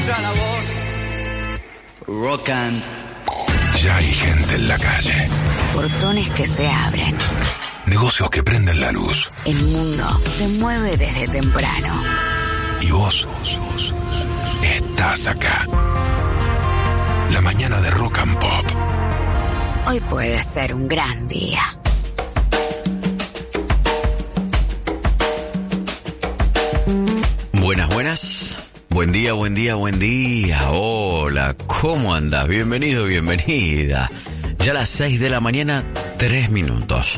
La voz. Rock and. Ya hay gente en la calle. Portones que se abren. Negocios que prenden la luz. El mundo se mueve desde temprano. Y vos estás acá. La mañana de Rock and Pop. Hoy puede ser un gran día. Buenas. Buen día. Hola, ¿cómo andás? Bienvenido, bienvenida. Ya a las 6 de la mañana, 3 minutos.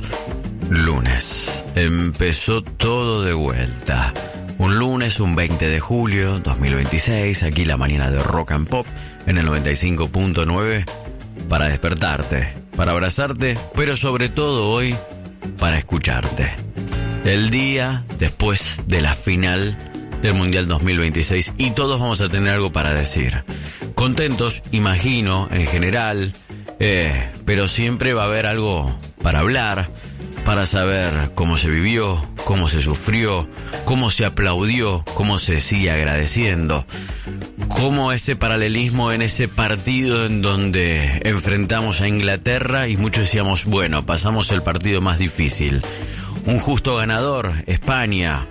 Lunes. Empezó todo de vuelta. Un lunes, un 20 de julio 2026. Aquí la mañana de Rock and Pop en el 95.9. Para despertarte, para abrazarte, pero sobre todo hoy, para escucharte. El día después de la final del Mundial 2026 y todos vamos a tener algo para decir. Contentos, imagino, en general, pero siempre va a haber algo para hablar, para saber cómo se vivió, cómo se sufrió, cómo se aplaudió, cómo se sigue agradeciendo, cómo ese paralelismo en ese partido en donde enfrentamos a Inglaterra y muchos decíamos, bueno, pasamos el partido más difícil. Un justo ganador, España,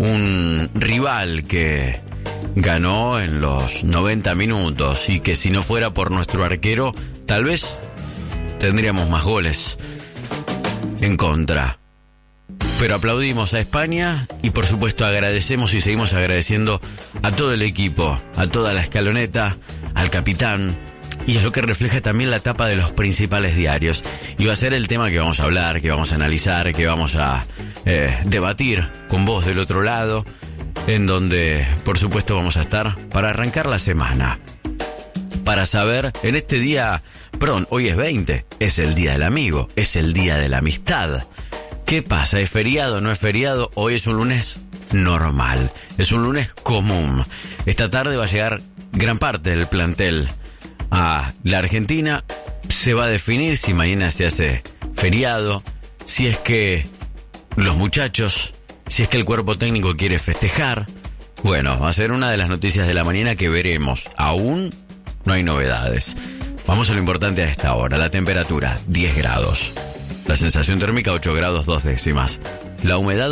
un rival que ganó en los 90 minutos y que si no fuera por nuestro arquero, tal vez tendríamos más goles en contra. Pero aplaudimos a España y por supuesto agradecemos y seguimos agradeciendo a todo el equipo, a toda la escaloneta, al capitán. Y es lo que refleja también la tapa de los principales diarios. Y va a ser el tema que vamos a hablar, que vamos a analizar, que vamos a debatir con vos del otro lado, en donde por supuesto vamos a estar para arrancar la semana. Para saber, en este día, hoy es 20, es el día del amigo, es el día de la amistad. ¿Qué pasa? ¿Es feriado? ¿No es feriado? Hoy es un lunes normal, es un lunes común. Esta tarde va a llegar gran parte del plantel a la Argentina. Se va a definir si mañana se hace feriado, si es que los muchachos, si es que el cuerpo técnico quiere festejar. Bueno, va a ser una de las noticias de la mañana que veremos. Aún no hay novedades. Vamos a lo importante a esta hora. La temperatura, 10 grados. La sensación térmica, 8 grados 2 décimas. La humedad,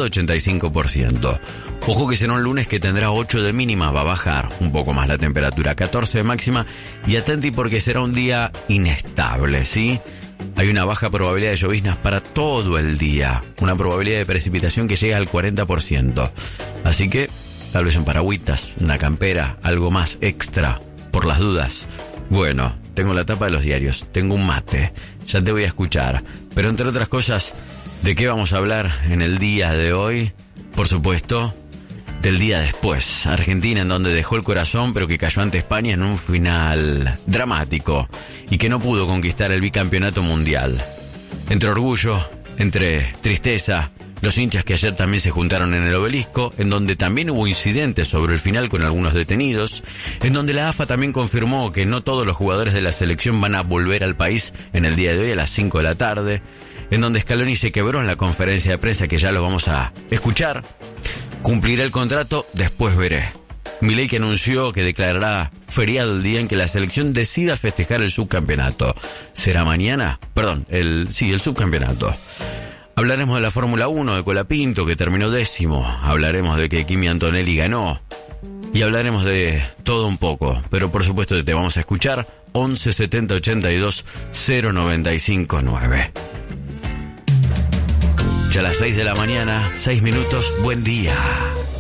85%. Ojo que será un lunes que tendrá 8 de mínima, va a bajar un poco más la temperatura, 14 de máxima. Y atenti porque será un día inestable, ¿sí? Hay una baja probabilidad de lloviznas para todo el día. Una probabilidad de precipitación que llega al 40%. Así que, tal vez un paragüitas, una campera, algo más extra, por las dudas. Bueno, tengo la tapa de los diarios, tengo un mate, ya te voy a escuchar. Pero entre otras cosas, ¿de qué vamos a hablar en el día de hoy? Por supuesto, del día después. Argentina, en donde dejó el corazón, pero que cayó ante España en un final dramático y que no pudo conquistar el bicampeonato mundial. Entre orgullo, entre tristeza, los hinchas que ayer también se juntaron en el Obelisco, en donde también hubo incidentes sobre el final con algunos detenidos, en donde la AFA también confirmó que no todos los jugadores de la selección van a volver al país en el día de hoy a las 5 de la tarde, en donde Scaloni se quebró en la conferencia de prensa que ya lo vamos a escuchar. Cumpliré el contrato, después veré. Milei que anunció que declarará feriado el día en que la selección decida festejar el subcampeonato. ¿Será mañana? El subcampeonato. Hablaremos de la Fórmula 1 de Colapinto, que terminó 10º. Hablaremos de que Kimi Antonelli ganó. Y hablaremos de todo un poco. Pero por supuesto te vamos a escuchar 11 70 82 095 9. Ya a las 6 de la mañana, 6 minutos, buen día.